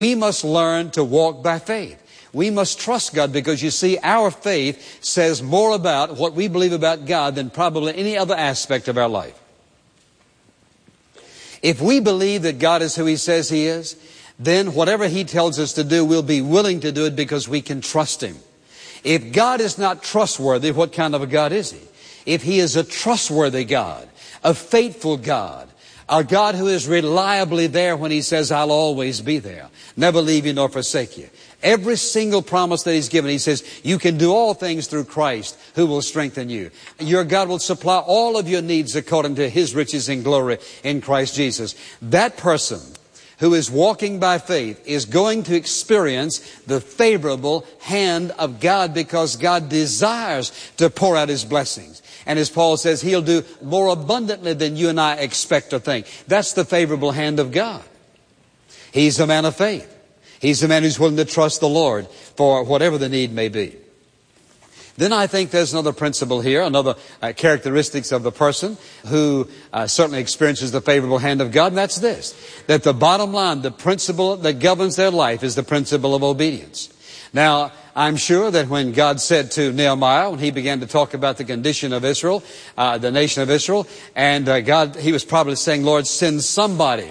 We must learn to walk by faith. We must trust God because, you see, our faith says more about what we believe about God than probably any other aspect of our life. If we believe that God is who He says He is, then whatever He tells us to do, we'll be willing to do it because we can trust Him. If God is not trustworthy, what kind of a God is He? If He is a trustworthy God, a faithful God, a God who is reliably there when He says, I'll always be there, never leave you nor forsake you. Every single promise that He's given, He says, you can do all things through Christ who will strengthen you. Your God will supply all of your needs according to His riches and glory in Christ Jesus. That person who is walking by faith is going to experience the favorable hand of God because God desires to pour out His blessings. And as Paul says, He'll do more abundantly than you and I expect or think. That's the favorable hand of God. He's a man of faith. He's a man who's willing to trust the Lord for whatever the need may be. Then I think there's another principle here, another characteristics of the person who certainly experiences the favorable hand of God, and that's this, that the bottom line, the principle that governs their life is the principle of obedience. Now, I'm sure that when God said to Nehemiah, when he began to talk about the condition of Israel, the nation of Israel, and He was probably saying, Lord, send somebody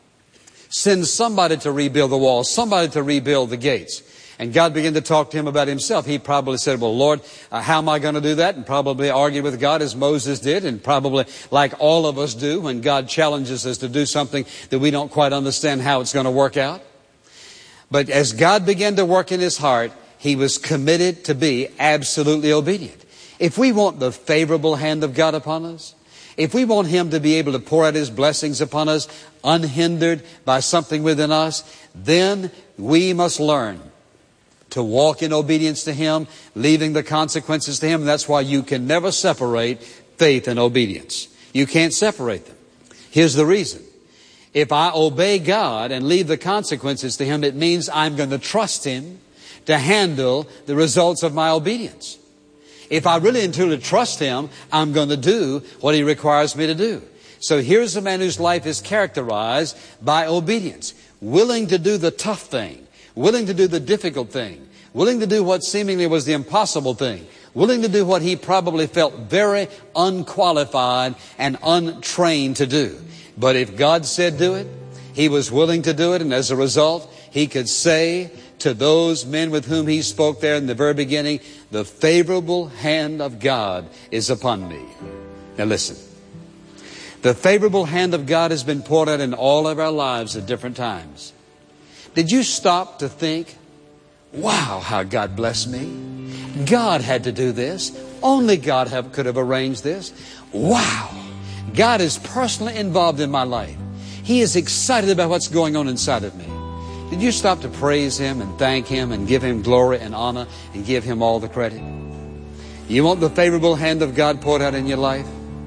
to rebuild the walls, somebody to rebuild the gates. And God began to talk to him about Himself. He probably said, well, Lord, how am I going to do that? And probably argued with God as Moses did, and probably like all of us do when God challenges us to do something that we don't quite understand how it's going to work out. But as God began to work in his heart, he was committed to be absolutely obedient. If we want the favorable hand of God upon us, if we want Him to be able to pour out His blessings upon us unhindered by something within us, then we must learn to walk in obedience to Him, leaving the consequences to Him. And that's why you can never separate faith and obedience. You can't separate them. Here's the reason. If I obey God and leave the consequences to Him, it means I'm going to trust Him to handle the results of my obedience. If I really and truly trust Him, I'm going to do what He requires me to do. So here's a man whose life is characterized by obedience, willing to do the tough thing, willing to do the difficult thing, willing to do what seemingly was the impossible thing, willing to do what he probably felt very unqualified and untrained to do. But if God said do it, he was willing to do it, and as a result, he could say to those men with whom he spoke there in the very beginning, the favorable hand of God is upon me. Now listen, the favorable hand of God has been poured out in all of our lives at different times. Did you stop to think, wow, how God blessed me? God had to do this. Only God could have arranged this. Wow, God is personally involved in my life. He is excited about what's going on inside of me. Did you stop to praise Him and thank Him and give Him glory and honor and give Him all the credit? You want the favorable hand of God poured out in your life?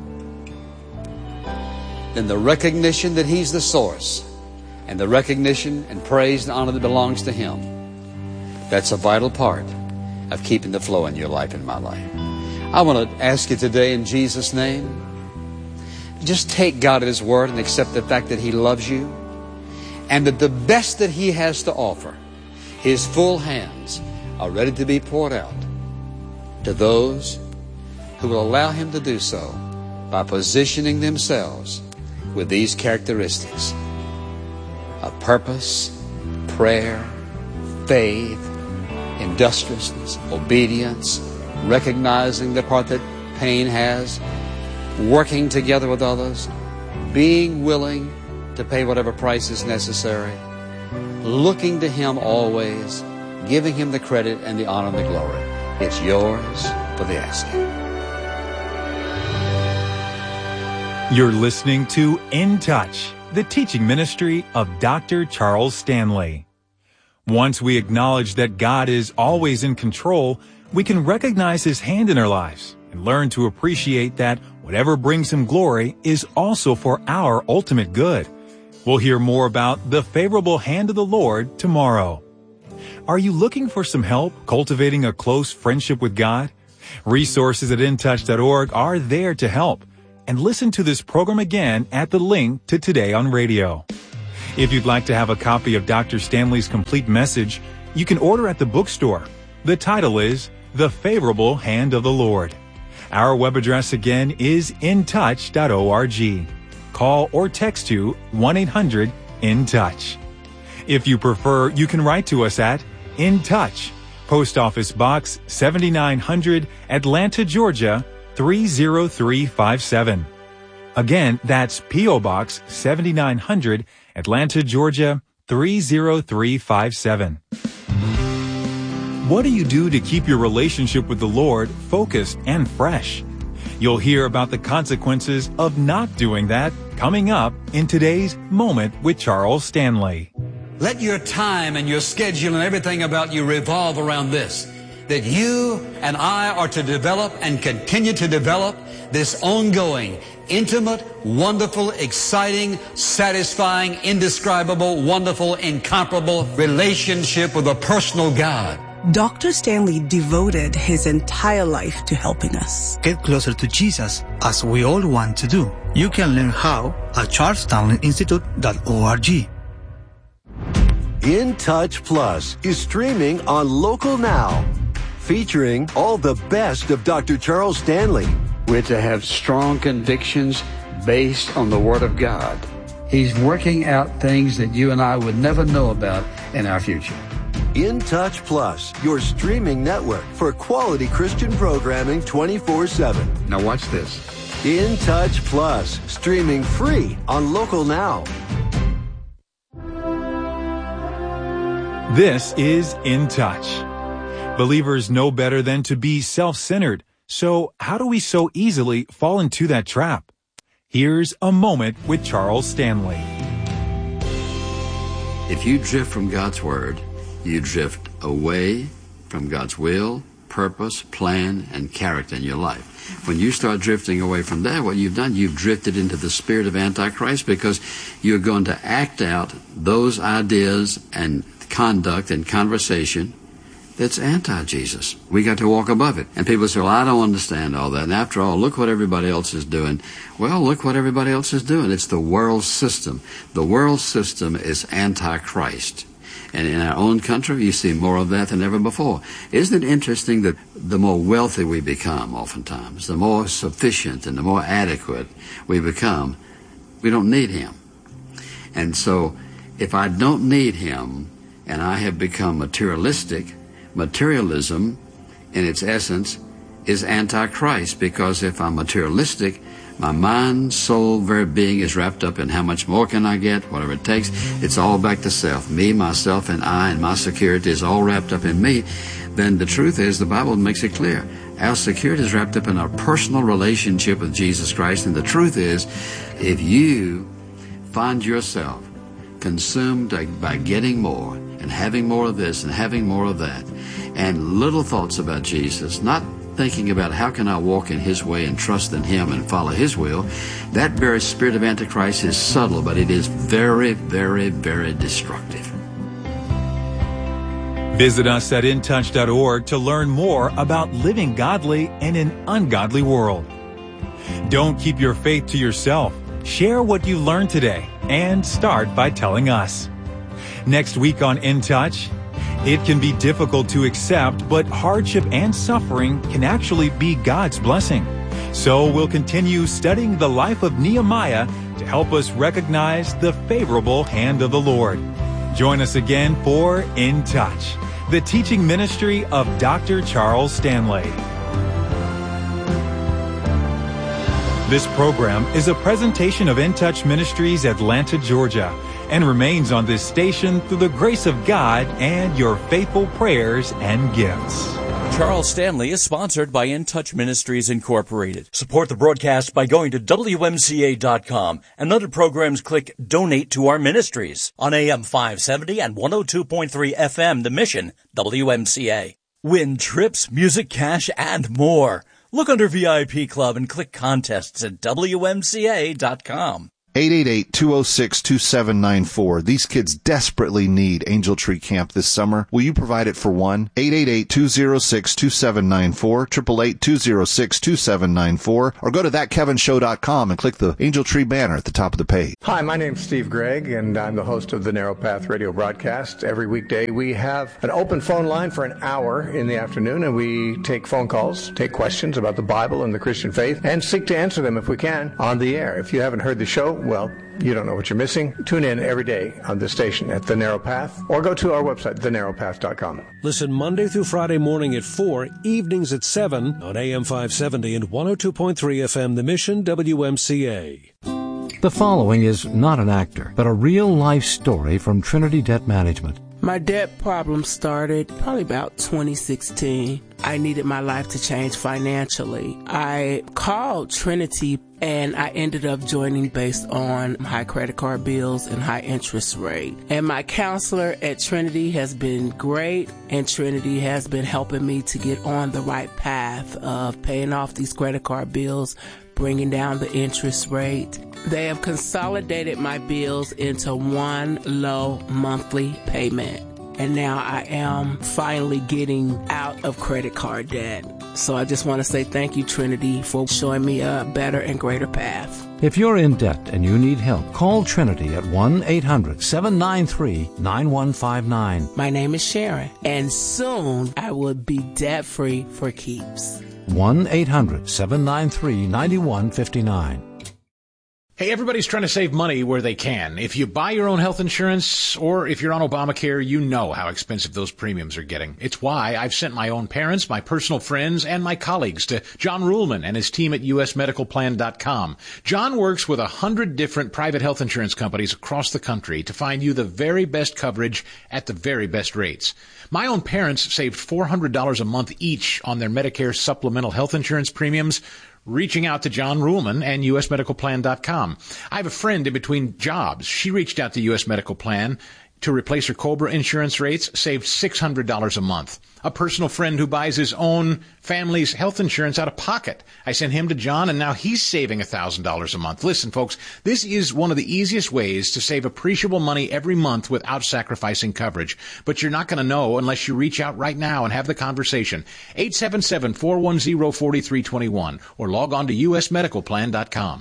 Then the recognition that He's the source and the recognition and praise and honor that belongs to Him, that's a vital part of keeping the flow in your life and my life. I want to ask you today in Jesus' name, just take God at His word and accept the fact that He loves you and that the best that He has to offer, His full hands are ready to be poured out to those who will allow Him to do so by positioning themselves with these characteristics of purpose, prayer, faith, industriousness, obedience, recognizing the part that pain has, working together with others, being willing to pay whatever price is necessary, looking to Him always, giving Him the credit and the honor and the glory. It's yours for the asking. You're listening to In Touch, the teaching ministry of Dr. Charles Stanley. Once we acknowledge that God is always in control, we can recognize His hand in our lives and learn to appreciate that whatever brings Him glory is also for our ultimate good. We'll hear more about the favorable hand of the Lord tomorrow. Are you looking for some help cultivating a close friendship with God? Resources at intouch.org are there to help. And listen to this program again at the link to Today on Radio. If you'd like to have a copy of Dr. Stanley's complete message, you can order at the bookstore. The title is The Favorable Hand of the Lord. Our web address again is intouch.org. Call or text to 1-800-IN-TOUCH. If you prefer, you can write to us at In Touch, Post Office Box 7900, Atlanta, Georgia 30357. Again, that's P.O. Box 7900, Atlanta, Georgia 30357. What do you do to keep your relationship with the Lord focused and fresh? You'll hear about the consequences of not doing that coming up in today's Moment with Charles Stanley. Let your time and your schedule and everything about you revolve around this, that you and I are to develop and continue to develop this ongoing, intimate, wonderful, exciting, satisfying, indescribable, wonderful, incomparable relationship with a personal God. Dr. Stanley devoted his entire life to helping us get closer to Jesus, as we all want to do. You can learn how at charlesstanleyinstitute.org. In Touch Plus is streaming on Local Now, featuring all the best of Dr. Charles Stanley. We're to have strong convictions based on the Word of God. He's working out things that you and I would never know about in our future. In Touch Plus, your streaming network for quality Christian programming 24/7. Now watch this. In Touch Plus, streaming free on Local Now. This is In Touch. Believers know better than to be self-centered. So how do we so easily fall into that trap? Here's a Moment with Charles Stanley. If you drift from God's Word, you drift away from God's will, purpose, plan, and character in your life. When you start drifting away from that, what you've done, you've drifted into the spirit of Antichrist, because you're going to act out those ideas and conduct and conversation that's anti-Jesus. We got to walk above it. And people say, well, I don't understand all that. And after all, look what everybody else is doing. Well, look what everybody else is doing. It's the world system. The world system is anti-Christ. And in our own country, you see more of that than ever before. Isn't it interesting that the more wealthy we become oftentimes, the more sufficient and the more adequate we become, we don't need Him. And so, if I don't need Him and I have become materialistic, materialism, in its essence, is anti-Christ, because if I'm materialistic, my mind, soul, very being is wrapped up in how much more can I get, whatever it takes. It's all back to self. Me, myself, and I, and my security is all wrapped up in me. Then the truth is, the Bible makes it clear. Our security is wrapped up in our personal relationship with Jesus Christ. And the truth is, if you find yourself consumed by getting more, and having more of this and having more of that, and little thoughts about Jesus, not thinking about how can I walk in His way and trust in Him and follow His will, that very spirit of Antichrist is subtle, but it is very, very, very destructive. Visit us at intouch.org to learn more about living godly in an ungodly world. Don't keep your faith to yourself. Share what you learned today and start by telling us. Next week on In Touch, it can be difficult to accept, but hardship and suffering can actually be God's blessing. So we'll continue studying the life of Nehemiah to help us recognize the favorable hand of the Lord. Join us again for In Touch, the teaching ministry of Dr. Charles Stanley. This program is a presentation of In Touch Ministries, Atlanta, Georgia, and remains on this station through the grace of God and your faithful prayers and gifts. Charles Stanley is sponsored by In Touch Ministries Incorporated. Support the broadcast by going to WMCA.com, and under programs click Donate to Our Ministries on AM 570 and 102.3 FM, The Mission, WMCA. Win trips, music, cash, and more. Look under VIP Club and click Contests at WMCA.com. 888-206-2794. These kids desperately need Angel Tree Camp this summer. Will you provide it for one? 888-206-2794, 888-206-2794, or go to thatkevinshow.com and click the Angel Tree banner at the top of the page. Hi, my name's Steve Gregg, and I'm the host of the Narrow Path radio broadcast. Every weekday we have an open phone line for an hour in the afternoon, and we take phone calls, take questions about the Bible and the Christian faith, and seek to answer them if we can on the air. If you haven't heard the show, well, you don't know what you're missing. Tune in every day on this station at The Narrow Path, or go to our website, thenarrowpath.com. Listen Monday through Friday morning at 4, evenings at 7 on AM 570 and 102.3 FM, The Mission, WMCA. The following is not an actor, but a real-life story from Trinity Debt Management. My debt problem started probably about 2016. I needed my life to change financially. I called Trinity and I ended up joining based on high credit card bills and high interest rate. And my counselor at Trinity has been great, and Trinity has been helping me to get on the right path of paying off these credit card bills, bringing down the interest rate. They have consolidated my bills into one low monthly payment. And now I am finally getting out of credit card debt. So I just want to say thank you, Trinity, for showing me a better and greater path. If you're in debt and you need help, call Trinity at 1-800-793-9159. My name is Sharon, and soon I will be debt-free for keeps. 1-800-793-9159. Hey, everybody's trying to save money where they can. If you buy your own health insurance, or if you're on Obamacare, you know how expensive those premiums are getting. It's why I've sent my own parents, my personal friends, and my colleagues to John Ruhlman and his team at usmedicalplan.com. John works with 100 different private health insurance companies across the country to find you the very best coverage at the very best rates. My own parents saved $400 a month each on their Medicare supplemental health insurance premiums, reaching out to John Ruhlman and usmedicalplan.com. I have a friend in between jobs. She reached out to US Medical Plan to replace her COBRA insurance rates, saved $600 a month. A personal friend who buys his own family's health insurance out of pocket. I sent him to John, and now he's saving $1,000 a month. Listen, folks, this is one of the easiest ways to save appreciable money every month without sacrificing coverage. But you're not going to know unless you reach out right now and have the conversation. 877-410-4321 or log on to usmedicalplan.com.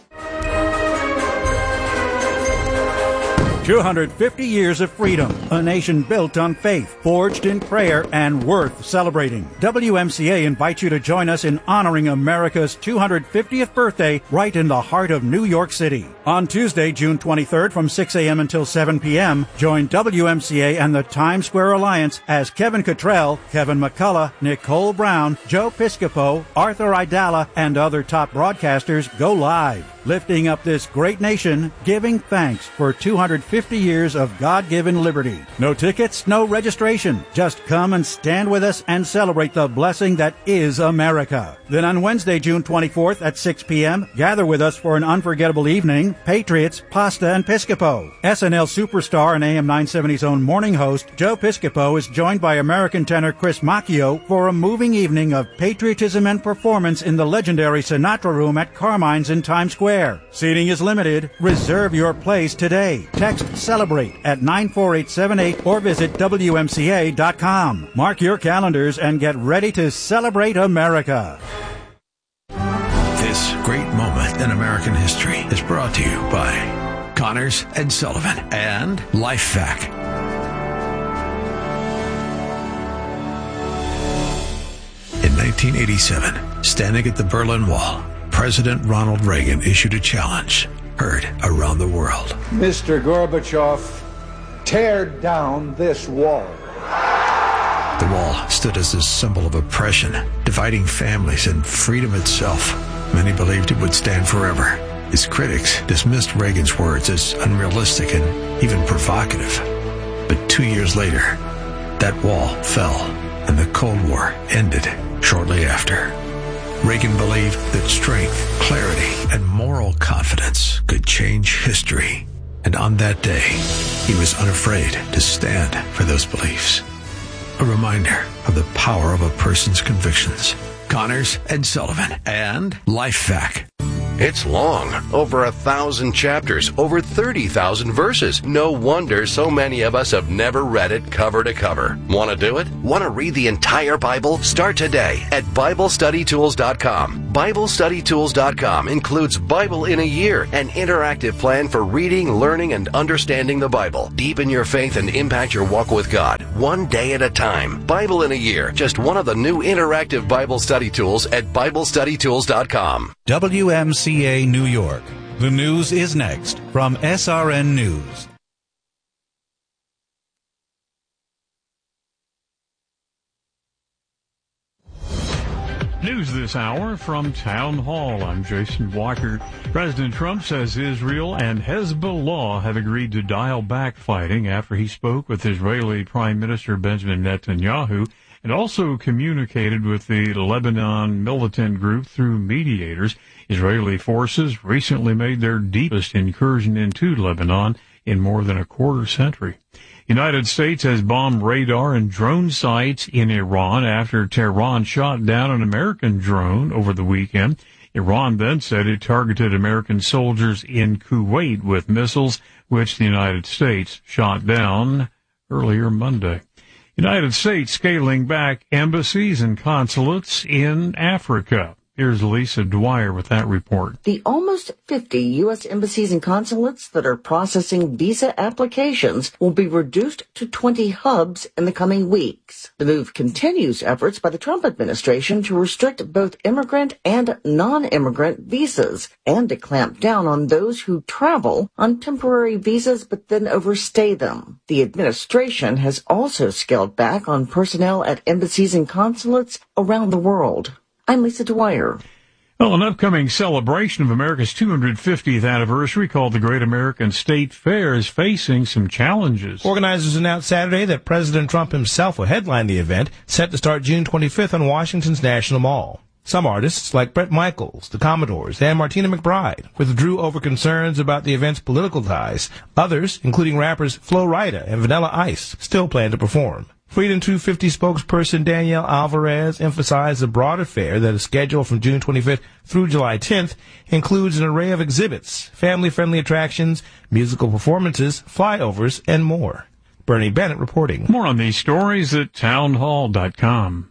250 years of freedom, a nation built on faith, forged in prayer, and worth celebrating. WMCA invites you to join us in honoring America's 250th birthday right in the heart of New York City. On Tuesday, June 23rd from 6 a.m. until 7 p.m., join WMCA and the Times Square Alliance as Kevin Cottrell, Kevin McCullough, Nicole Brown, Joe Piscopo, Arthur Idala, and other top broadcasters go live, lifting up this great nation, giving thanks for 250 years of God-given liberty. No tickets, no registration. Just come and stand with us and celebrate the blessing that is America. Then on Wednesday, June 24th at 6 p.m., gather with us for an unforgettable evening, Patriots, Pasta, and Piscopo. SNL superstar and AM 970's own morning host, Joe Piscopo, is joined by American tenor Chris Macchio for a moving evening of patriotism and performance in the legendary Sinatra Room at Carmine's in Times Square. Seating is limited. Reserve your place today. Text CELEBRATE at 94878 or visit WMCA.com. Mark your calendars and get ready to celebrate America. This great moment in American history is brought to you by Connors and Sullivan and LifeVac. In 1987, standing at the Berlin Wall, President Ronald Reagan issued a challenge heard around the world. Mr. Gorbachev, tear down this wall. The wall stood as a symbol of oppression, dividing families and freedom itself. Many believed it would stand forever. His critics dismissed Reagan's words as unrealistic and even provocative. But 2 years later, that wall fell and the Cold War ended shortly after. Reagan believed that strength, clarity, and moral confidence could change history. And on that day, he was unafraid to stand for those beliefs. A reminder of the power of a person's convictions. Connors and Sullivan and LifeVac. It's long, over 1,000 chapters, over 30,000 verses. No wonder so many of us have never read it cover to cover. Want to do it? Want to read the entire Bible? Start today at BibleStudyTools.com. BibleStudyTools.com includes Bible in a Year, an interactive plan for reading, learning, and understanding the Bible. Deepen your faith and impact your walk with God, one day at a time. Bible in a Year, just one of the new interactive Bible study tools at BibleStudyTools.com. WMCA New York. The news is next from SRN News. News this hour from Town Hall. I'm Jason Walker. President Trump says Israel and Hezbollah have agreed to dial back fighting after he spoke with Israeli Prime Minister Benjamin Netanyahu and also communicated with the Lebanon militant group through mediators. Israeli forces recently made their deepest incursion into Lebanon in more than a quarter century. United States has bombed radar and drone sites in Iran after Tehran shot down an American drone over the weekend. Iran then said it targeted American soldiers in Kuwait with missiles, which the United States shot down earlier Monday. United States scaling back embassies and consulates in Africa. Here's Lisa Dwyer with that report. The almost 50 U.S. embassies and consulates that are processing visa applications will be reduced to 20 hubs in the coming weeks. The move continues efforts by the Trump administration to restrict both immigrant and non-immigrant visas and to clamp down on those who travel on temporary visas but then overstay them. The administration has also scaled back on personnel at embassies and consulates around the world. I'm Lisa Dwyer. Well, an upcoming celebration of America's 250th anniversary called the Great American State Fair is facing some challenges. Organizers announced Saturday that President Trump himself will headline the event, set to start June 25th on Washington's National Mall. Some artists, like Bret Michaels, the Commodores, and Martina McBride, withdrew over concerns about the event's political ties. Others, including rappers Flo Rida and Vanilla Ice, still plan to perform. Freedom 250 spokesperson Danielle Alvarez emphasized the broader fair that is scheduled from June 25th through July 10th includes an array of exhibits, family-friendly attractions, musical performances, flyovers, and more. Bernie Bennett reporting. More on these stories at townhall.com.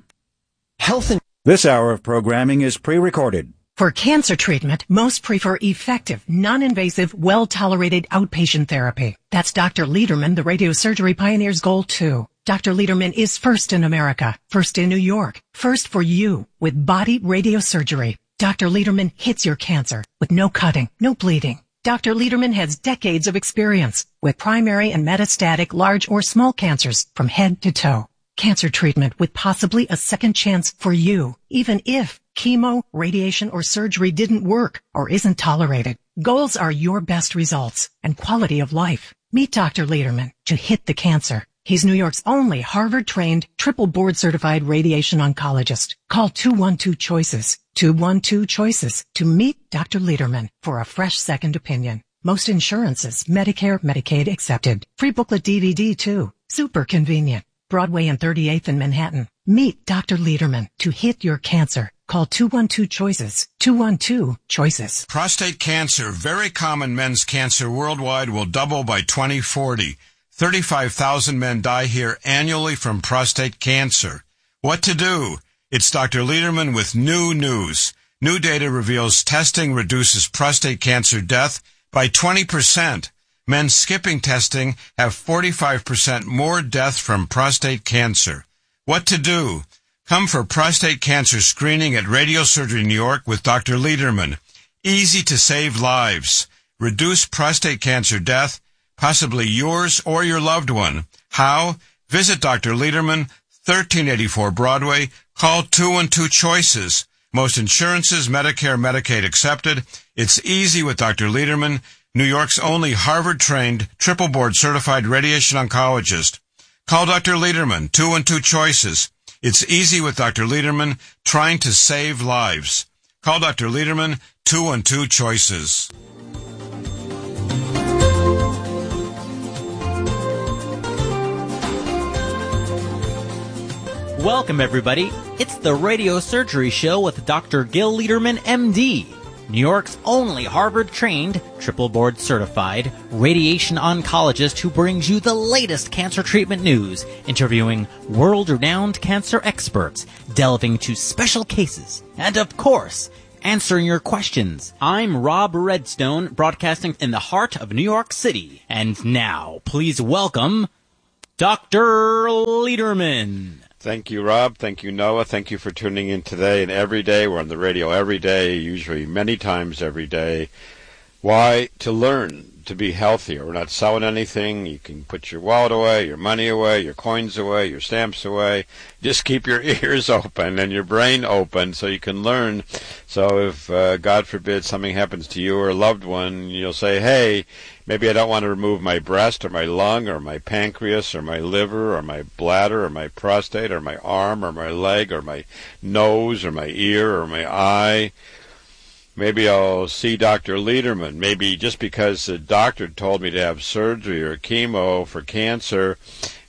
This hour of programming is pre-recorded. For cancer treatment, most prefer effective, non-invasive, well-tolerated outpatient therapy. That's Dr. Lederman, the radiosurgery pioneer's goal, too. Dr. Lederman is first in America, first in New York, first for you with body radiosurgery. Dr. Lederman hits your cancer with no cutting, no bleeding. Dr. Lederman has decades of experience with primary and metastatic large or small cancers from head to toe. Cancer treatment with possibly a second chance for you, even if chemo, radiation, or surgery didn't work or isn't tolerated. Goals are your best results and quality of life. Meet Dr. Lederman to hit the cancer. He's New York's only Harvard-trained, triple board-certified radiation oncologist. Call 212-CHOICES, 212-CHOICES to meet Dr. Lederman for a fresh second opinion. Most insurances, Medicare, Medicaid accepted. Free booklet DVD, too. Super convenient. Broadway and 38th in Manhattan. Meet Dr. Lederman to hit your cancer. Call 212-CHOICES, 212-CHOICES. Prostate cancer, very common men's cancer worldwide, will double by 2040. 35,000 men die here annually from prostate cancer. What to do? It's Dr. Lederman with new news. New data reveals testing reduces prostate cancer death by 20%. Men skipping testing have 45% more death from prostate cancer. What to do? Come for prostate cancer screening at Radiosurgery New York with Dr. Lederman. Easy to save lives. Reduce prostate cancer death, possibly yours or your loved one. How? Visit Dr. Lederman, 1384 Broadway. Call 212-CHOICES. Most insurances, Medicare, Medicaid accepted. It's easy with Dr. Lederman, New York's only Harvard-trained, triple board-certified radiation oncologist. Call Dr. Lederman, 212-CHOICES. It's easy with Dr. Lederman, trying to save lives. Call Dr. Lederman, 212-CHOICES. Welcome, everybody. It's the Radio Surgery Show with Dr. Gil Lederman, MD. New York's only Harvard-trained, triple board-certified radiation oncologist who brings you the latest cancer treatment news, interviewing world-renowned cancer experts, delving into special cases, and of course, answering your questions. I'm Rob Redstone, broadcasting in the heart of New York City. And now, please welcome Dr. Lederman. Thank you, Rob. Thank you, Noah. Thank you for tuning in today and every day. We're on the radio every day, usually many times every day. Why? To learn to be healthier. We're not selling anything. You can put your wallet away, your money away, your coins away, your stamps away. Just keep your ears open and your brain open so you can learn. So if, God forbid, something happens to you or a loved one, you'll say, hey, maybe I don't want to remove my breast or my lung or my pancreas or my liver or my bladder or my prostate or my arm or my leg or my nose or my ear or my eye. Maybe I'll see Dr. Lederman. Maybe just because the doctor told me to have surgery or chemo for cancer,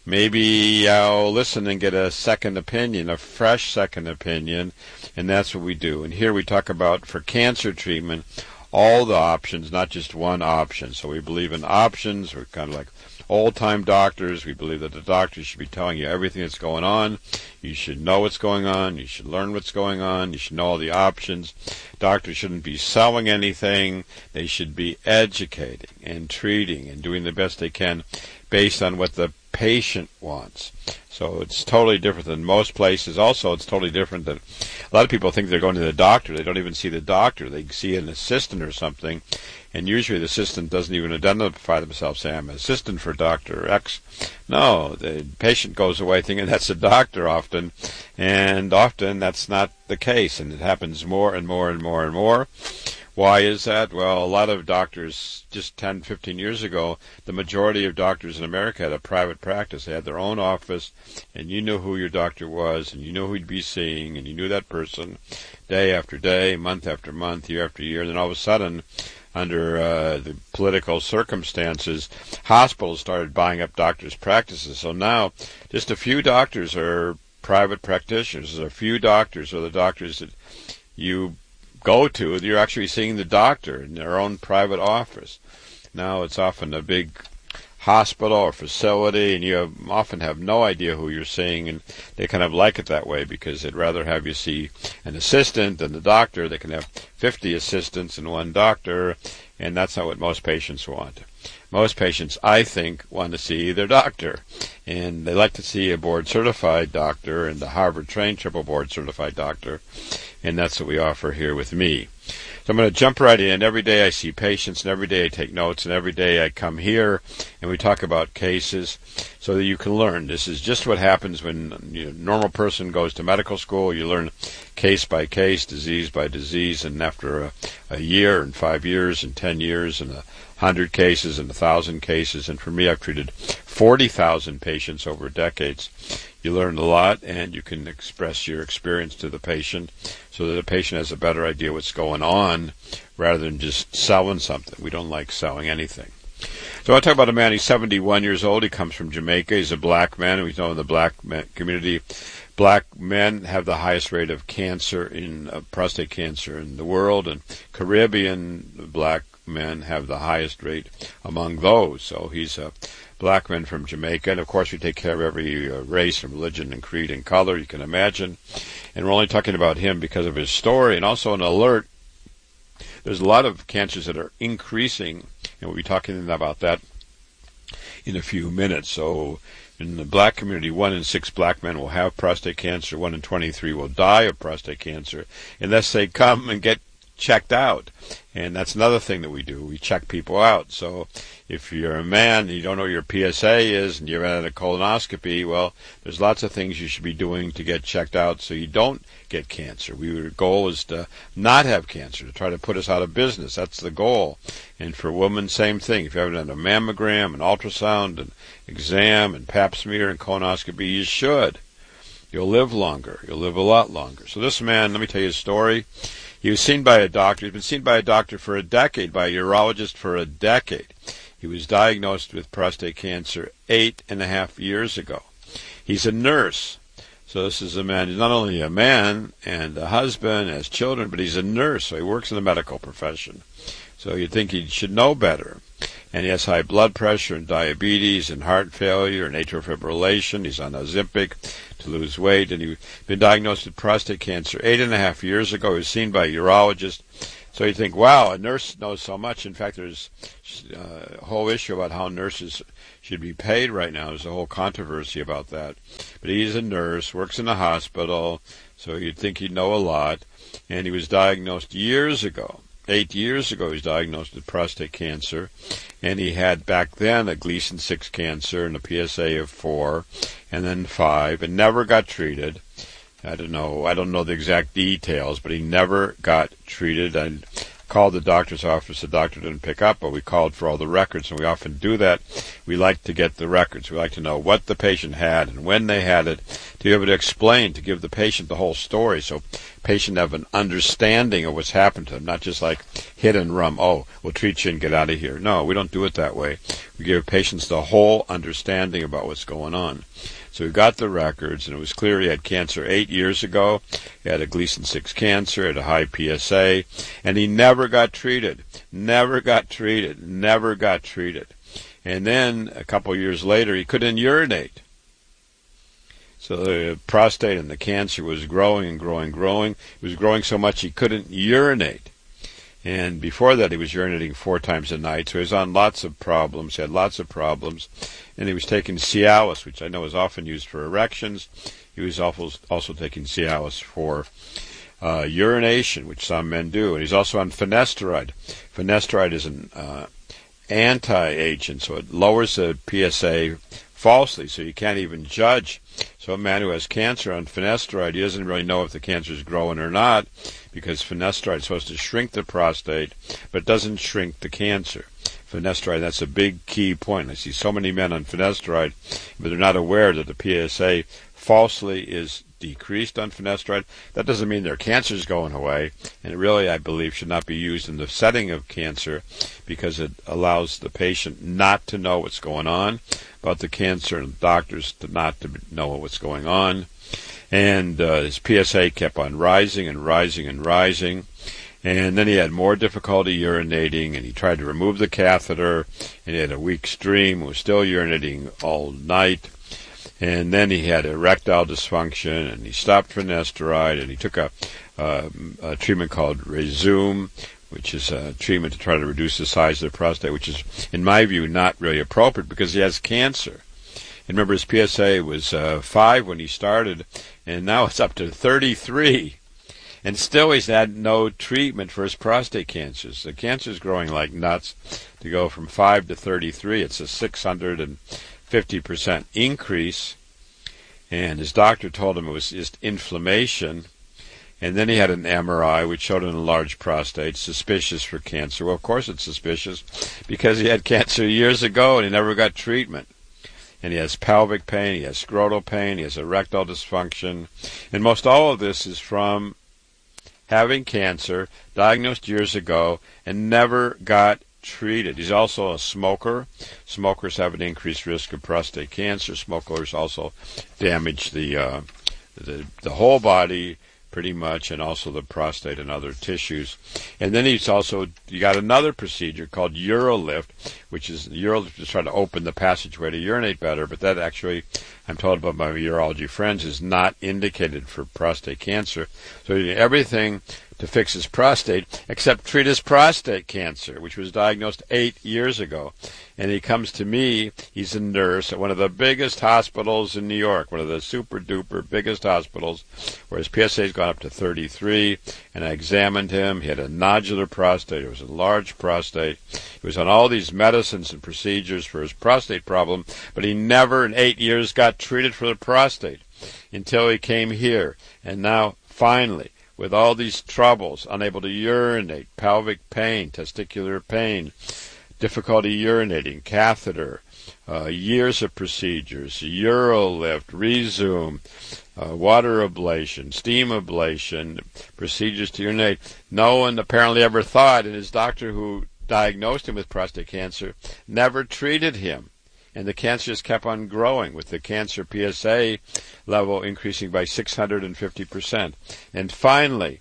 maybe I'll listen and get a second opinion, a fresh second opinion, and that's what we do. And here we talk about, for cancer treatment, all the options, not just one option. So we believe in options. We're kind of like old-time doctors. We believe that the doctors should be telling you everything that's going on. You should know what's going on. You should learn what's going on. You should know all the options. Doctors shouldn't be selling anything. They should be educating and treating and doing the best they can based on what the patient wants. So it's totally different than most places. Also, it's totally different than a lot of people think they're going to the doctor. They don't even see the doctor. They see an assistant or something, and usually the assistant doesn't even identify themselves, say, I'm an assistant for Dr. X. No, the patient goes away thinking that's a doctor often, and often that's not the case, and it happens more and more and more and more. Why is that? Well, a lot of doctors, just 10, 15 years ago, the majority of doctors in America had a private practice. They had their own office, and you knew who your doctor was, and you knew who you'd be seeing, and you knew that person day after day, month after month, year after year. And then all of a sudden, under the political circumstances, hospitals started buying up doctors' practices. So now, just a few doctors are private practitioners. There's a few doctors are the doctors that you go to. You're actually seeing the doctor in their own private office. Now it's often a big hospital or facility, and you often have no idea who you're seeing, and they kind of like it that way because they'd rather have you see an assistant than the doctor. They can have 50 assistants and one doctor, and that's not what most patients want. Most patients, I think, want to see their doctor, and they like to see a board-certified doctor and the Harvard-trained triple board-certified doctor, and that's what we offer here with me. So I'm going to jump right in. Every day I see patients, and every day I take notes, and every day I come here, and we talk about cases so that you can learn. This is just what happens when a normal person goes to medical school. You learn case by case, disease by disease, and after a year and 5 years and 10 years and 100 cases and 1,000 cases, and for me, I've treated 40,000 patients over decades. You learn a lot, and you can express your experience to the patient so that the patient has a better idea what's going on rather than just selling something. We don't like selling anything. So I'll talk about a man. He's 71 years old. He comes from Jamaica. He's a black man. We know in the black community, black men have the highest rate of cancer, in prostate cancer in the world, and Caribbean black men have the highest rate among those. So he's a black man from Jamaica, and of course we take care of every race and religion and creed and color you can imagine. And we're only talking about him because of his story, and also an alert. There's a lot of cancers that are increasing, and we'll be talking about that in a few minutes. So in the black community, 1 in 6 black men will have prostate cancer. 1 in 23 will die of prostate cancer unless they come and get checked out. And that's another thing that we do. We check people out. So if you're a man and you don't know what your PSA is and you're at a colonoscopy, well, there's lots of things you should be doing to get checked out so you don't get cancer. Our goal is to not have cancer, to try to put us out of business. That's the goal. And for women, same thing. If you haven't had a mammogram, an ultrasound, an exam, and pap smear and colonoscopy, you should. You'll live longer. You'll live a lot longer. So this man, let me tell you his story. He was seen by a doctor. He's been seen by a doctor for a decade, by a urologist for a decade. He was diagnosed with prostate cancer 8.5 years ago. He's a nurse. So this is a man, he's not only a man and a husband, has children, but he's a nurse, so he works in the medical profession. So you'd think he should know better. And he has high blood pressure and diabetes and heart failure and atrial fibrillation. He's on Ozempic to lose weight, and he's been diagnosed with prostate cancer 8.5 years ago. He was seen by a urologist. So you think, wow, a nurse knows so much. In fact, there's a whole issue about how nurses should be paid right now. There's a whole controversy about that. But he's a nurse, works in a hospital, so you'd think he'd know a lot. And he was diagnosed years ago. 8 years ago, he was diagnosed with prostate cancer. And he had back then a Gleason 6 cancer and a PSA of 4 and then 5 and never got treated. I don't know the exact details, but he never got treated. I called the doctor's office. The doctor didn't pick up, but we called for all the records, and we often do that. We like to get the records. We like to know what the patient had and when they had it, to be able to explain, to give the patient the whole story, so the patient have an understanding of what's happened to them, not just like hit and run, oh, we'll treat you and get out of here. No, we don't do it that way. We give patients the whole understanding about what's going on. So we got the records, and it was clear he had cancer 8 years ago. He had a Gleason 6 cancer, had a high PSA, and he never got treated. Never got treated. Never got treated. And then a couple of years later, he couldn't urinate. So the prostate and the cancer was growing and growing and growing. It was growing so much he couldn't urinate. And before that, he was urinating 4 times a night. So he was on lots of problems. He had lots of problems. And he was taking Cialis, which I know is often used for erections. He was also taking Cialis for urination, which some men do. And he's also on finasteride. Finasteride is an anti-agent, so it lowers the PSA falsely, so you can't even judge. So a man who has cancer on finasteride, he doesn't really know if the cancer is growing or not, because finasteride is supposed to shrink the prostate, but it doesn't shrink the cancer. Finasteride, that's a big key point. I see so many men on finasteride, but they're not aware that the PSA falsely is decreased on finasteride. That doesn't mean their cancer is going away, and it really, I believe, should not be used in the setting of cancer, because it allows the patient not to know what's going on about the cancer, and doctors not to know what's going on. And his PSA kept on rising and rising and rising. And then he had more difficulty urinating, and he tried to remove the catheter, and he had a weak stream, was still urinating all night. And then he had erectile dysfunction, and he stopped finasteride, and he took a treatment called Rezum, which is a treatment to try to reduce the size of the prostate, which is, in my view, not really appropriate because he has cancer. And remember, his PSA was 5 when he started, and now it's up to 33. And still he's had no treatment for his prostate cancers. The cancer is growing like nuts. To go from 5 to 33, it's a 650% increase. And his doctor told him it was just inflammation. And then he had an MRI, which showed an enlarged prostate, suspicious for cancer. Well, of course it's suspicious, because he had cancer years ago and he never got treatment. And he has pelvic pain, he has scrotal pain, he has erectile dysfunction. And most all of this is from having cancer, diagnosed years ago, and never got treated. He's also a smoker. Smokers have an increased risk of prostate cancer. Smokers also damage the whole body pretty much, and also the prostate and other tissues. And then you got another procedure called UroLift, which is UroLift to try to open the passageway to urinate better, but that actually, I'm told by my urology friends, is not indicated for prostate cancer. So you do everything to fix his prostate except treat his prostate cancer, which was diagnosed 8 years ago. And he comes to me, he's a nurse at one of the biggest hospitals in New York, one of the super duper biggest hospitals, where his PSA has gone up to 33, and I examined him. He had a nodular prostate, it was a large prostate. He was on all these medicines and procedures for his prostate problem, but he never in 8 years got treated for the prostate until he came here. And now, finally, with all these troubles, unable to urinate, pelvic pain, testicular pain, difficulty urinating, catheter, years of procedures, UroLift, Rezum, water ablation, steam ablation, procedures to urinate. No one apparently ever thought, and his doctor who diagnosed him with prostate cancer never treated him. And the cancer just kept on growing, with the cancer PSA level increasing by 650%. And finally,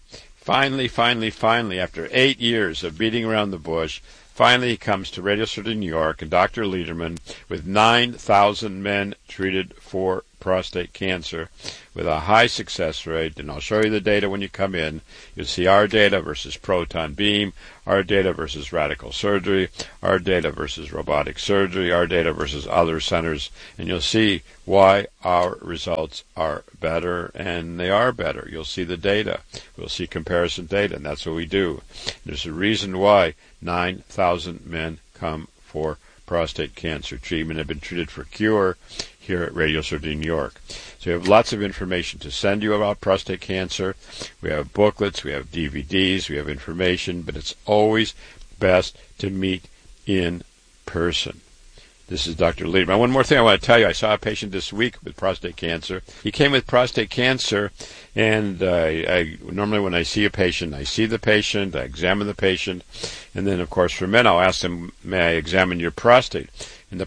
after 8 years of beating around the bush, finally he comes to Radio City, New York, and Dr. Lederman, with 9,000 men treated for prostate cancer with a high success rate. And I'll show you the data when you come in. You'll see our data versus proton beam, our data versus radical surgery, our data versus robotic surgery, our data versus other centers, and you'll see why our results are better, and they are better. You'll see the data. We'll see comparison data, and that's what we do. There's a reason why 9,000 men come for prostate cancer treatment, have been treated for cure here at Radio City, New York. So we have lots of information to send you about prostate cancer. We have booklets, we have DVDs, we have information, but it's always best to meet in person. This is Dr. Lederman. One more thing I want to tell you. I saw a patient this week with prostate cancer. He came with prostate cancer, and I normally when I see a patient, I see the patient, I examine the patient, and then, of course, for men, I'll ask them, may I examine your prostate? And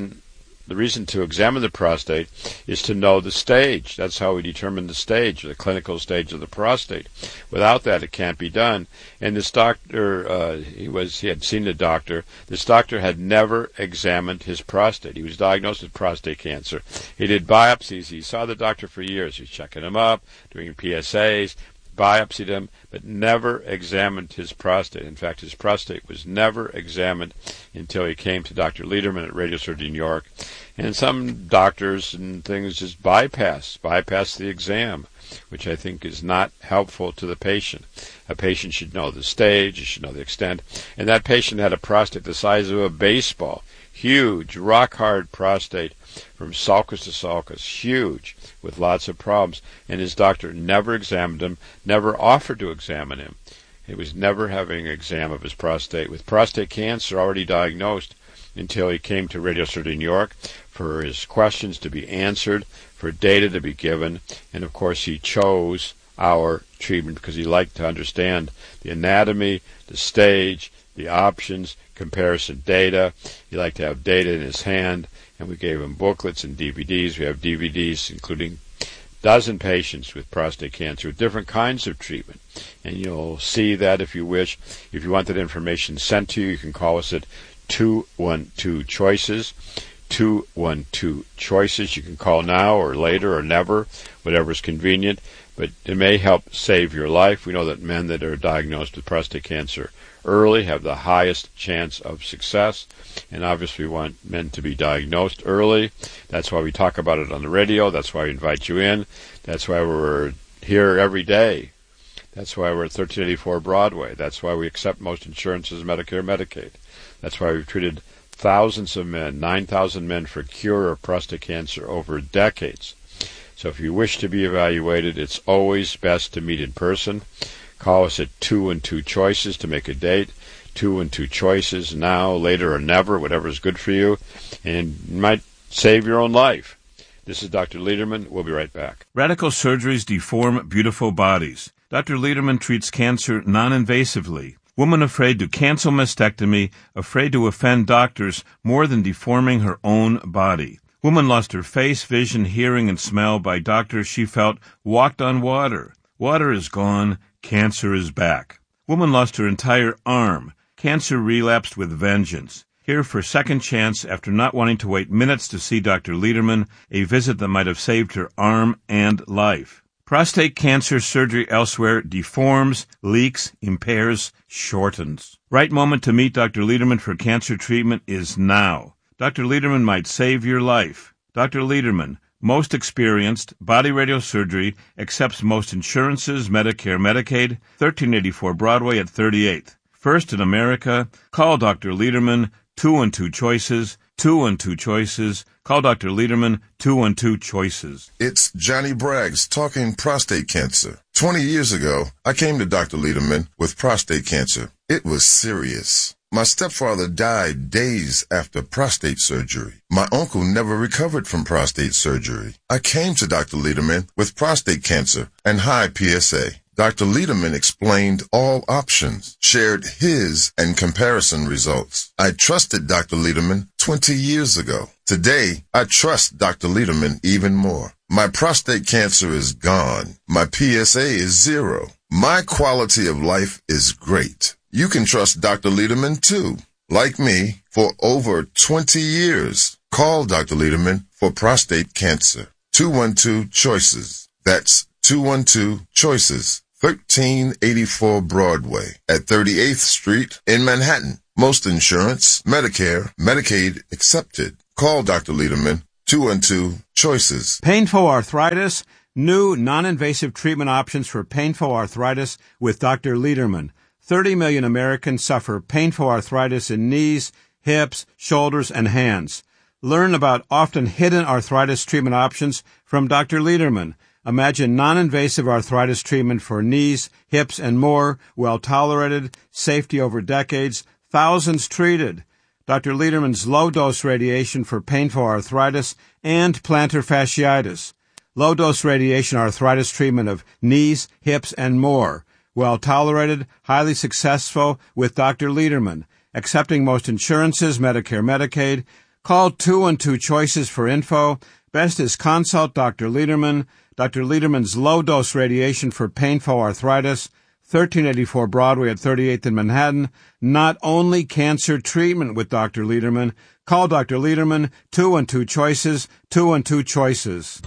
the reason to examine the prostate is to know the stage. That's how we determine the stage, the clinical stage of the prostate. Without that, it can't be done. And this doctor, he had seen the doctor. This doctor had never examined his prostate. He was diagnosed with prostate cancer. He did biopsies. He saw the doctor for years. He was checking him up, doing PSAs, biopsied him, but never examined his prostate. In fact, his prostate was never examined until he came to Dr. Lederman at Radio City, New York. And some doctors and things just bypass the exam, which I think is not helpful to the patient. A patient should know the stage, he should know the extent. And that patient had a prostate the size of a baseball, huge, rock-hard prostate from sulcus to sulcus, huge, with lots of problems. And his doctor never examined him, never offered to examine him. He was never having an exam of his prostate, with prostate cancer already diagnosed, until he came to Radio City, New York, for his questions to be answered, for data to be given, and of course he chose our treatment because he liked to understand the anatomy, the stage, the options, comparison data. He liked to have data in his hand, and we gave him booklets and DVDs. We have DVDs including a dozen patients with prostate cancer with different kinds of treatment. And you'll see that if you wish. If you want that information sent to you, you can call us at 212-CHOICES. 212-CHOICES. You can call now or later or never, whatever's convenient, but it may help save your life. We know that men that are diagnosed with prostate cancer early have the highest chance of success, and obviously we want men to be diagnosed early. That's why we talk about it on the radio. That's why we invite you in. That's why we're here every day. That's why we're at 1384 Broadway. That's why we accept most insurances, Medicare, Medicaid. That's why we've treated thousands of men, 9,000 men, for cure of prostate cancer over decades. So if you wish to be evaluated, it's always best to meet in person. Call us at 212-CHOICES to make a date. 212-CHOICES, now, later, or never, whatever is good for you, and it might save your own life. This is Dr. Lederman. We'll be right back. Radical surgeries deform beautiful bodies. Dr. Lederman treats cancer non-invasively. Woman afraid to cancel mastectomy, afraid to offend doctors more than deforming her own body. Woman lost her face, vision, hearing, and smell by doctors she felt walked on water. Water is gone. Cancer is back. Woman lost her entire arm. Cancer relapsed with vengeance. Here for second chance after not wanting to wait minutes to see Dr. Lederman, a visit that might have saved her arm and life. Prostate cancer surgery elsewhere deforms, leaks, impairs, shortens. Right moment to meet Dr. Lederman for cancer treatment is now. Dr. Lederman might save your life. Dr. Lederman, most experienced, body radiosurgery, accepts most insurances, Medicare, Medicaid, 1384 Broadway at 38th. First in America, call Dr. Lederman, 212-CHOICES, 212-CHOICES. Call Dr. Lederman, 212-CHOICES. It's Johnny Braggs talking prostate cancer. 20 years ago, I came to Dr. Lederman with prostate cancer. It was serious. My stepfather died days after prostate surgery. My uncle never recovered from prostate surgery. I came to Dr. Lederman with prostate cancer and high PSA. Dr. Lederman explained all options, shared his and comparison results. I trusted Dr. Lederman 20 years ago. Today, I trust Dr. Lederman even more. My prostate cancer is gone. My PSA is 0. My quality of life is great. You can trust Dr. Lederman too. Like me, for over 20 years. Call Dr. Lederman for prostate cancer. 212-CHOICES. That's 212-CHOICES. 1384 Broadway at 38th Street in Manhattan. Most insurance, Medicare, Medicaid accepted. Call Dr. Lederman, 212-CHOICES. Painful arthritis, new non-invasive treatment options for painful arthritis with Dr. Lederman. 30 million Americans suffer painful arthritis in knees, hips, shoulders, and hands. Learn about often hidden arthritis treatment options from Dr. Lederman. Imagine non-invasive arthritis treatment for knees, hips, and more, well-tolerated, safety over decades, thousands treated. Dr. Lederman's low-dose radiation for painful arthritis and plantar fasciitis. Low-dose radiation arthritis treatment of knees, hips, and more. Well-tolerated, highly successful with Dr. Lederman. Accepting most insurances, Medicare, Medicaid. Call 212-CHOICES for info. Best is consult Dr. Lederman. Dr. Lederman's low-dose radiation for painful arthritis. 1384 Broadway at 38th in Manhattan. Not only cancer treatment with Dr. Lederman. Call Dr. Lederman, 212-CHOICES, 212-CHOICES.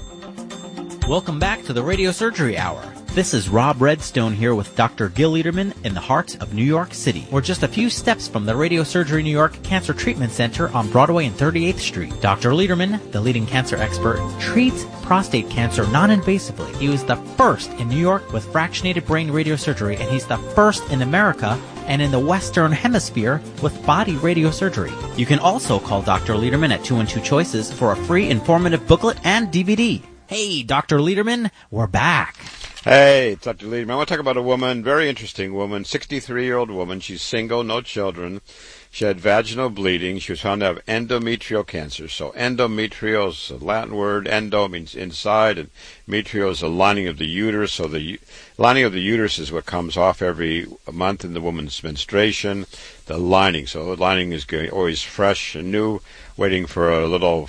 Welcome back to the Radio Surgery Hour. This is Rob Redstone here with Dr. Gil Lederman in the heart of New York City. We're just a few steps from the Radio Surgery New York Cancer Treatment Center on Broadway and 38th Street. Dr. Lederman, the leading cancer expert, treats prostate cancer non-invasively. He was the first in New York with fractionated brain radiosurgery, and he's the first in America and in the Western Hemisphere with body radiosurgery. You can also call Dr. Lederman at 212-CHOICES for a free informative booklet and DVD. Hey, Dr. Lederman, we're back. Hey, it's Dr. Lederman. I want to talk about a woman, very interesting woman, 63-year-old woman. She's single, no children. She had vaginal bleeding. She was found to have endometrial cancer. So endometrial is a Latin word. Endo means inside, and metrial is the lining of the uterus. So the lining of the uterus is what comes off every month in the woman's menstruation, the lining. So the lining is always fresh and new, waiting for a little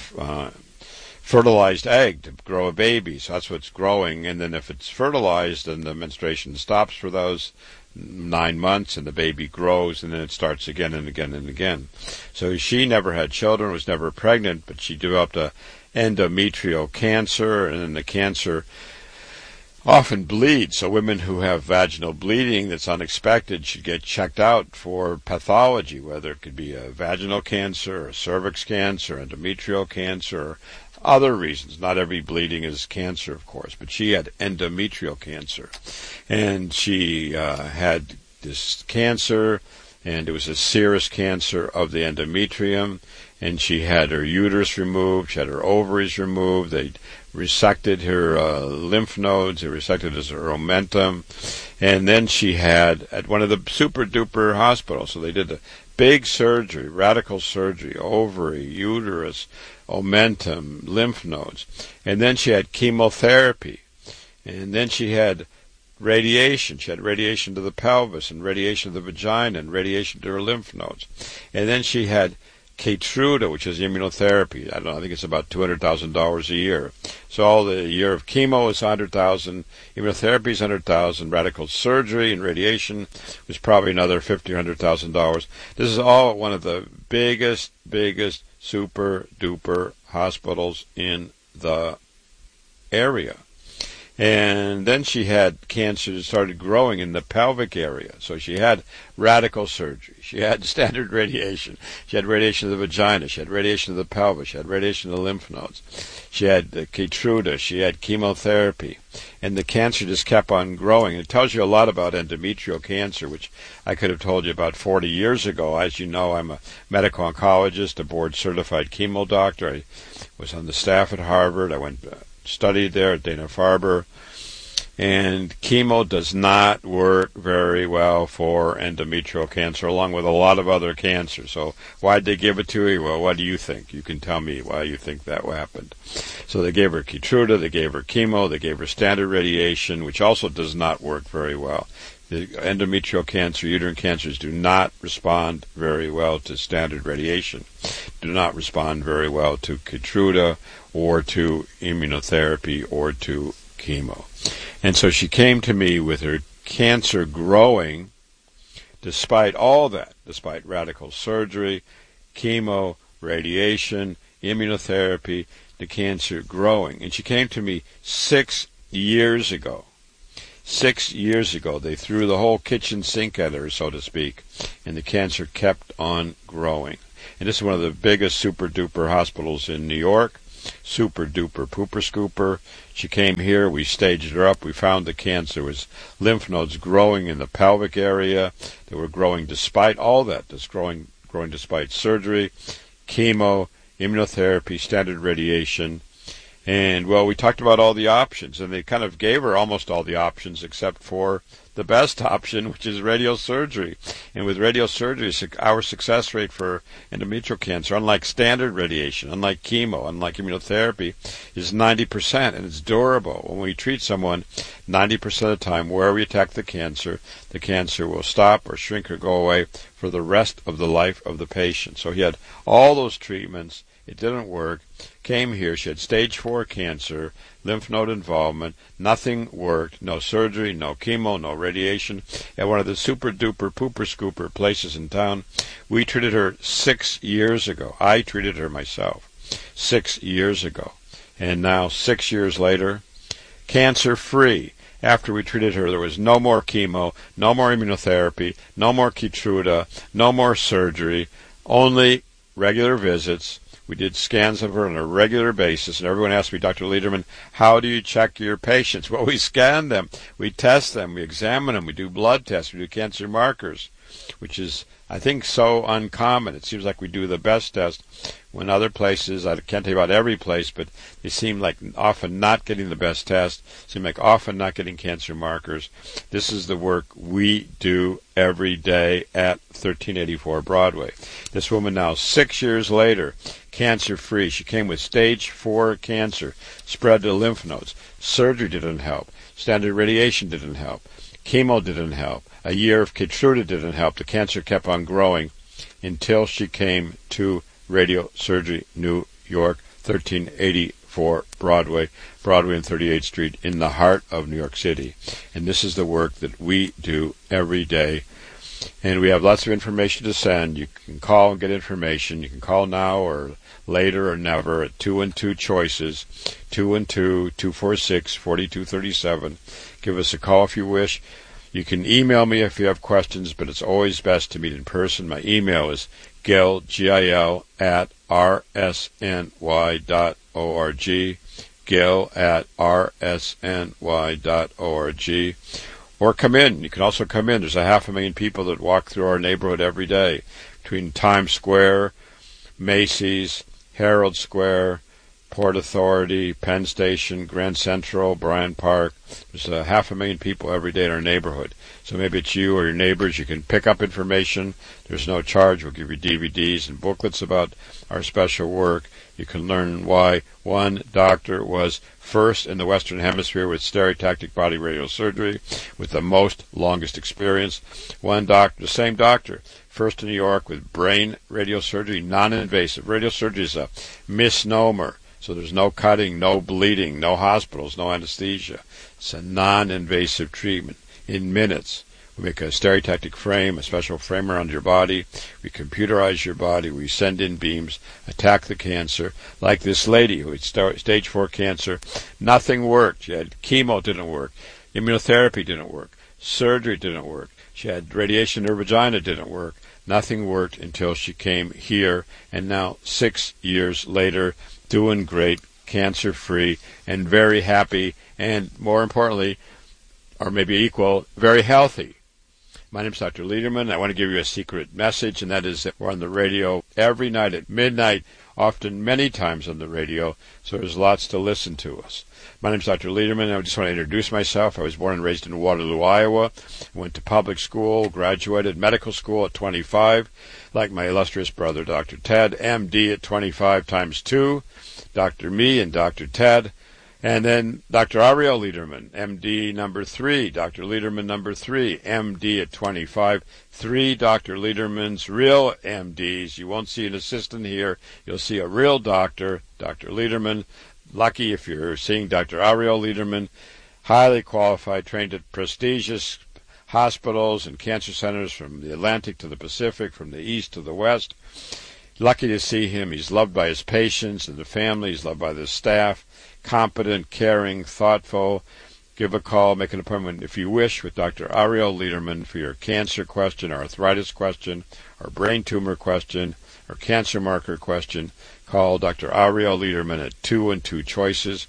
fertilized egg to grow a baby. So that's what's growing. And then if it's fertilized, then the menstruation stops for those 9 months, and the baby grows, and then it starts again and again and again. So she never had children, was never pregnant, but she developed a endometrial cancer, and then the cancer often bleeds. So women who have vaginal bleeding that's unexpected should get checked out for pathology, whether it could be a vaginal cancer, or cervix cancer, endometrial cancer, or other reasons. Not every bleeding is cancer, of course, but she had endometrial cancer. And she had this cancer, and it was a serous cancer of the endometrium, and she had her uterus removed, she had her ovaries removed, they resected her lymph nodes, they resected her omentum, and then she had, at one of the super-duper hospitals, so they did a big surgery, radical surgery, ovary, uterus, omentum, lymph nodes. And then she had chemotherapy. And then she had radiation. She had radiation to the pelvis, and radiation to the vagina, and radiation to her lymph nodes. And then she had Keytruda, which is immunotherapy. I don't know, I think it's about $200,000 a year. So all the year of chemo is $100,000, immunotherapy is $100,000, radical surgery and radiation was probably another $50,000 or $100,000. This is all at one of the biggest super duper hospitals in the area. And then she had cancer that started growing in the pelvic area. So she had radical surgery. She had standard radiation. She had radiation to the vagina. She had radiation to the pelvis. She had radiation to the lymph nodes. She had Keytruda. She had chemotherapy. And the cancer just kept on growing. It tells you a lot about endometrial cancer, which I could have told you about 40 years ago. As you know, I'm a medical oncologist, a board-certified chemo doctor. I was on the staff at Harvard. I went studied there at Dana-Farber, and chemo does not work very well for endometrial cancer, along with a lot of other cancers. So why'd they give it to you? Well, what do you think? You can tell me why you think that happened. So they gave her Keytruda, they gave her chemo, they gave her standard radiation, which also does not work very well. The endometrial cancer, uterine cancers do not respond very well to standard radiation. do not respond very well to Keytruda or to immunotherapy or to chemo. And so she came to me with her cancer growing despite all that, despite radical surgery, chemo, radiation, immunotherapy, the cancer growing. And she came to me 6 years ago. 6 years ago, they threw the whole kitchen sink at her, so to speak, and the cancer kept on growing. And this is one of the biggest super-duper hospitals in New York, super-duper pooper scooper. She came here, we staged her up, we found the cancer was lymph nodes growing in the pelvic area. They were growing despite all that, just growing despite surgery, chemo, immunotherapy, standard radiation. And, well, we talked about all the options, and they kind of gave her almost all the options except for the best option, which is radiosurgery. And with radiosurgery, our success rate for endometrial cancer, unlike standard radiation, unlike chemo, unlike immunotherapy, is 90%, and it's durable. When we treat someone, 90% of the time, where we attack the cancer will stop or shrink or go away for the rest of the life of the patient. So he had all those treatments. It didn't work. Came here. She had stage 4 cancer, lymph node involvement. Nothing worked. No surgery, no chemo, no radiation. At one of the super-duper pooper-scooper places in town. We treated her 6 years ago. I treated her myself 6 years ago. And now, 6 years later, cancer-free. After we treated her, there was no more chemo, no more immunotherapy, no more Keytruda, no more surgery, only regular visits. We did scans of her on a regular basis, and everyone asked me, Dr. Lederman, how do you check your patients? Well, we scan them, we test them, we examine them, we do blood tests, we do cancer markers, which is, I think, so uncommon. It seems like we do the best test when other places, I can't tell you about every place, but they seem like often not getting the best test, seem like often not getting cancer markers. This is the work we do every day at 1384 Broadway. This woman now, 6 years later, cancer-free. She came with stage 4 cancer, spread to lymph nodes. Surgery didn't help. Standard radiation didn't help. Chemo didn't help. A year of Keytruda didn't help. The cancer kept on growing until she came to Radiosurgery New York, 1384 Broadway and 38th Street in the heart of New York City. And this is the work that we do every day. And we have lots of information to send. You can call and get information. You can call now or later or never at 212 choices, 212-246-4237. Give us a call if you wish. You can email me if you have questions, but it's always best to meet in person. My email is Gil, G-I-L, at rsny.org, Gil at rsny.org. Or come in. You can also come in. There's 500,000 people that walk through our neighborhood every day, between Times Square, Macy's, Herald Square, Port Authority, Penn Station, Grand Central, Bryant Park. There's 500,000 people every day in our neighborhood. So maybe it's you or your neighbors. You can pick up information. There's no charge. We'll give you DVDs and booklets about our special work. You can learn why one doctor was first in the Western Hemisphere with stereotactic body radiosurgery, with the longest experience. One doctor, the same doctor, first in New York with brain radiosurgery, non-invasive. Radiosurgery is a misnomer. So there's no cutting, no bleeding, no hospitals, no anesthesia. It's a non-invasive treatment. In minutes, we make a stereotactic frame, a special frame around your body. We computerize your body. We send in beams, attack the cancer. Like this lady who had stage 4 cancer. Nothing worked. She had chemo, didn't work. Immunotherapy didn't work. Surgery didn't work. She had radiation in her vagina, didn't work. Nothing worked until she came here. And now, 6 years later, doing great, cancer-free, and very happy, and more importantly, or maybe equal, very healthy. My name is Dr. Lederman. I want to give you a secret message, and that is that we're on the radio every night at midnight, often many times on the radio, so there's lots to listen to us. My name is Dr. Lederman. I just want to introduce myself. I was born and raised in Waterloo, Iowa. Went to public school, graduated medical school at 25, like my illustrious brother, Dr. Ted, MD at 25 times 2, Dr. Me and Dr. Ted. And then Dr. Ariel Lederman, MD number 3. Dr. Lederman number 3, MD at 25. 3 Dr. Lederman's real MDs. You won't see an assistant here. You'll see a real doctor, Dr. Lederman. Lucky if you're seeing Dr. Ariel Lederman. Highly qualified, trained at prestigious hospitals and cancer centers from the Atlantic to the Pacific, from the East to the West. Lucky to see him. He's loved by his patients and the family. He's loved by the staff. Competent, caring, thoughtful. Give a call, make an appointment if you wish with Dr. Ariel Lederman for your cancer question, or arthritis question, or brain tumor question, or cancer marker question. Call Dr. Ariel Lederman at 212-CHOICES,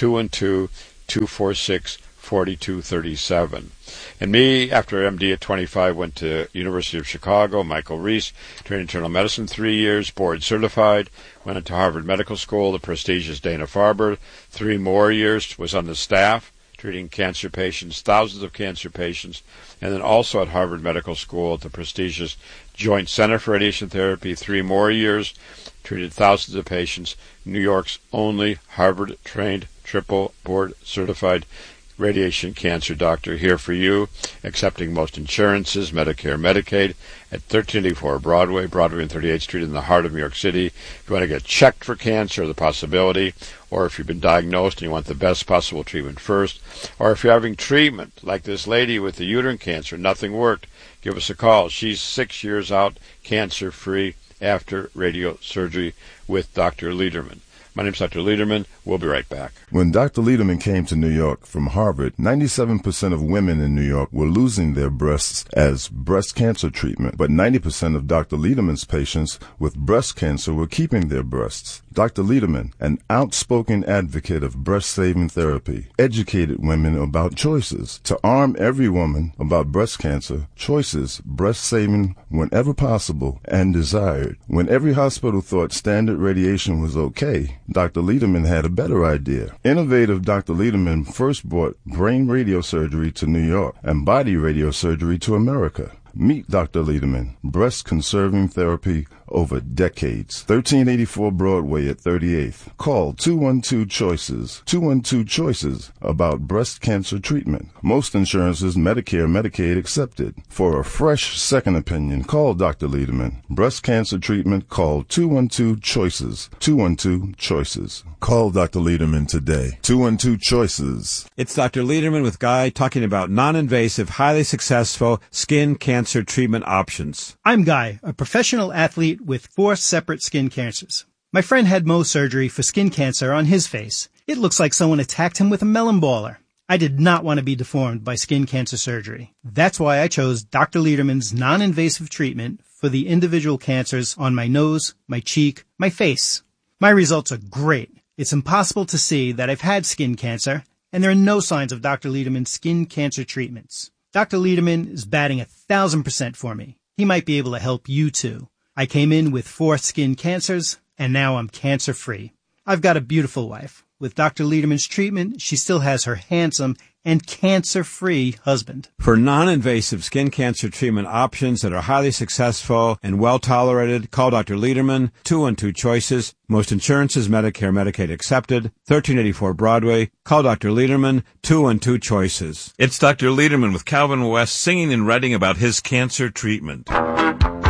212-246-4237. And me, after MD at 25, went to University of Chicago, Michael Reese, trained internal medicine 3 years, board certified, went into Harvard Medical School, the prestigious Dana-Farber, 3 more years, was on the staff, treating cancer patients, thousands of cancer patients, and then also at Harvard Medical School at the prestigious Joint Center for Radiation Therapy, 3 more years, treated thousands of patients, New York's only Harvard-trained, triple board-certified radiation cancer doctor, here for you, accepting most insurances, Medicare, Medicaid, at 1384 Broadway and 38th Street in the heart of New York City. If you want to get checked for cancer, the possibility, or if you've been diagnosed and you want the best possible treatment first, or if you're having treatment, like this lady with the uterine cancer, nothing worked, give us a call. She's 6 years out, cancer-free, after radiosurgery with Dr. Lederman. My name's Dr. Lederman. We'll be right back. When Dr. Lederman came to New York from Harvard, 97% of women in New York were losing their breasts as breast cancer treatment, but 90% of Dr. Lederman's patients with breast cancer were keeping their breasts. Dr. Lederman, an outspoken advocate of breast-saving therapy, educated women about choices. To arm every woman about breast cancer, choices, breast-saving whenever possible and desired. When every hospital thought standard radiation was okay, Dr. Lederman had a better idea. Innovative Dr. Lederman first brought brain radiosurgery to New York and body radiosurgery to America. Meet Dr. Lederman, breast-conserving therapy over decades. 1384 Broadway at 38th. Call 212-CHOICES, 212-CHOICES about breast cancer treatment. Most insurances, Medicare, Medicaid accepted. For a fresh second opinion, call Dr. Lederman. Breast cancer treatment, call 212-CHOICES, 212-CHOICES. Call Dr. Lederman today. 212-CHOICES. It's Dr. Lederman with Guy talking about non-invasive, highly successful skin cancer treatment options. I'm Guy, a professional athlete with 4 separate skin cancers. My friend had Mohs surgery for skin cancer on his face. It looks like someone attacked him with a melon baller. I did not want to be deformed by skin cancer surgery. That's why I chose Dr. Lederman's non-invasive treatment for the individual cancers on my nose, my cheek, my face. My results are great. It's impossible to see that I've had skin cancer, and there are no signs of Dr. Lederman's skin cancer treatments. Dr. Lederman is batting 1,000% for me. He might be able to help you too. I came in with 4 skin cancers, and now I'm cancer-free. I've got a beautiful wife. With Dr. Lederman's treatment, she still has her handsome and cancer-free husband. For non-invasive skin cancer treatment options that are highly successful and well-tolerated, call Dr. Lederman, 212-CHOICES. Most insurances, Medicare, Medicaid accepted. 1384 Broadway. Call Dr. Lederman, 212-CHOICES. It's Dr. Lederman with Calvin West singing and writing about his cancer treatment.